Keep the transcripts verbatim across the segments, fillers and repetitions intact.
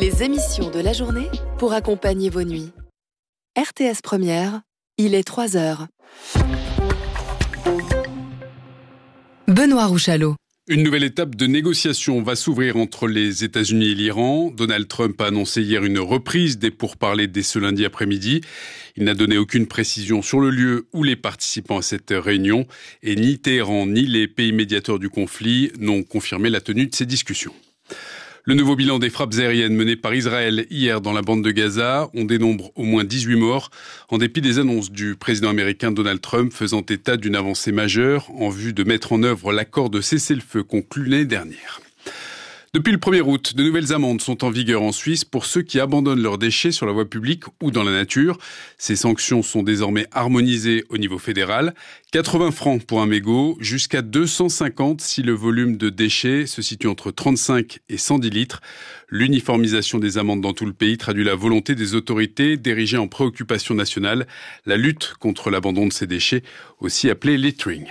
Les émissions de la journée pour accompagner vos nuits. R T S Première, il est trois heures. Benoît Rouchalot. Une nouvelle étape de négociation va s'ouvrir entre les États-Unis et l'Iran. Donald Trump a annoncé hier une reprise des pourparlers dès ce lundi après-midi. Il n'a donné aucune précision sur le lieu où les participants à cette réunion. Et ni Téhéran ni les pays médiateurs du conflit n'ont confirmé la tenue de ces discussions. Le nouveau bilan des frappes aériennes menées par Israël hier dans la bande de Gaza, on dénombre au moins dix-huit morts, en dépit des annonces du président américain Donald Trump faisant état d'une avancée majeure en vue de mettre en œuvre l'accord de cessez-le-feu conclu l'année dernière. Depuis le premier août, de nouvelles amendes sont en vigueur en Suisse pour ceux qui abandonnent leurs déchets sur la voie publique ou dans la nature. Ces sanctions sont désormais harmonisées au niveau fédéral. quatre-vingts francs pour un mégot, jusqu'à deux cent cinquante si le volume de déchets se situe entre trente-cinq et cent dix litres. L'uniformisation des amendes dans tout le pays traduit la volonté des autorités d'ériger en préoccupation nationale la lutte contre l'abandon de ces déchets, aussi appelé littering.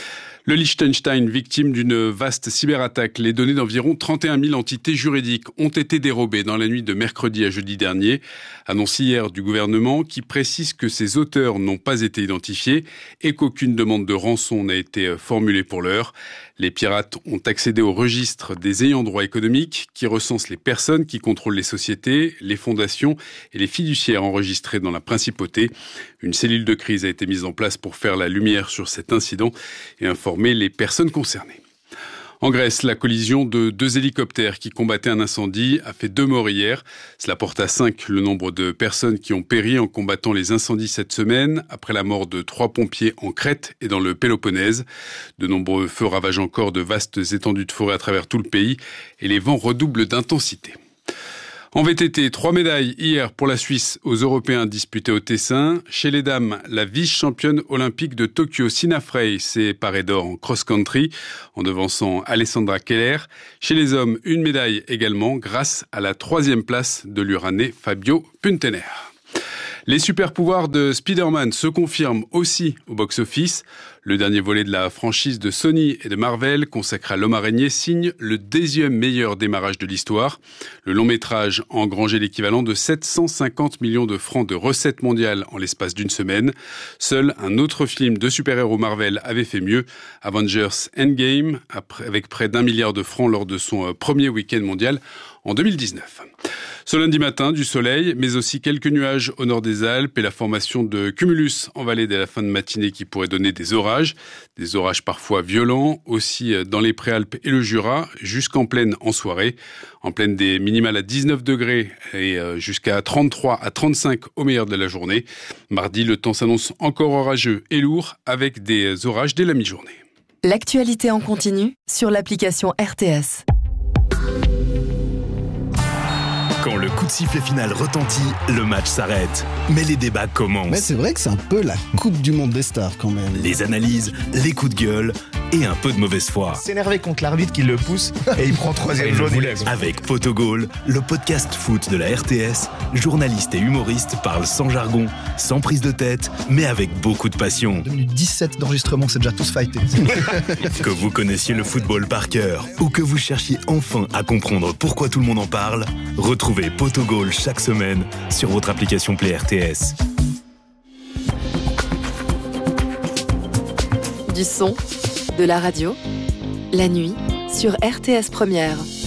Le Liechtenstein, victime d'une vaste cyberattaque, les données d'environ trente et un mille entités juridiques ont été dérobées dans la nuit de mercredi à jeudi dernier. Annonce hier du gouvernement qui précise que ces auteurs n'ont pas été identifiés et qu'aucune demande de rançon n'a été formulée pour l'heure. Les pirates ont accédé au registre des ayants droit économiques qui recense les personnes qui contrôlent les sociétés, les fondations et les fiduciaires enregistrés dans la principauté. Une cellule de crise a été mise en place pour faire la lumière sur cet incident et informer les personnes concernées. En Grèce, la collision de deux hélicoptères qui combattaient un incendie a fait deux morts hier. Cela porte à cinq le nombre de personnes qui ont péri en combattant les incendies cette semaine, après la mort de trois pompiers en Crète et dans le Péloponnèse. De nombreux feux ravagent encore de vastes étendues de forêt à travers tout le pays et les vents redoublent d'intensité. En V T T, trois médailles hier pour la Suisse aux Européens disputés au Tessin. Chez les dames, la vice-championne olympique de Tokyo, Sina Frey, s'est parée d'or en cross-country en devançant Alessandra Keller. Chez les hommes, une médaille également grâce à la troisième place de l'Uranais Fabio Puntener. Les super-pouvoirs de Spider-Man se confirment aussi au box-office. Le dernier volet de la franchise de Sony et de Marvel, consacré à l'homme araignée, signe le deuxième meilleur démarrage de l'histoire. Le long-métrage a engrangé l'équivalent de sept cent cinquante millions de francs de recettes mondiales en l'espace d'une semaine. Seul un autre film de super-héros Marvel avait fait mieux, Avengers Endgame, avec près d'un milliard de francs lors de son premier week-end mondial en deux mille dix-neuf. Ce lundi matin, du soleil, mais aussi quelques nuages au nord des Alpes et la formation de cumulus en vallée dès la fin de matinée qui pourrait donner des orages. Des orages parfois violents, aussi dans les Préalpes et le Jura, jusqu'en plaine en soirée. En plaine, des minimales à dix-neuf degrés et jusqu'à trente-trois à trente-cinq au meilleur de la journée. Mardi, le temps s'annonce encore orageux et lourd avec des orages dès la mi-journée. L'actualité en continu sur l'application R T S. Quand le coup de sifflet final retentit, le match s'arrête. Mais les débats commencent. Mais c'est vrai que c'est un peu la Coupe du Monde des stars quand même. Les analyses, les coups de gueule et un peu de mauvaise foi. S'énerver contre l'arbitre qui le pousse et il prend troisième jaune. Avec Potogol, le podcast foot de la R T S, journalistes et humoristes parlent sans jargon, sans prise de tête, mais avec beaucoup de passion. deux minutes dix-sept d'enregistrement, c'est déjà tous fightés. Que vous connaissiez le football par cœur ou que vous cherchiez enfin à comprendre pourquoi tout le monde en parle, retrouvez Potogol chaque semaine sur votre application Play R T S. Du son, de la radio, la nuit sur R T S Première.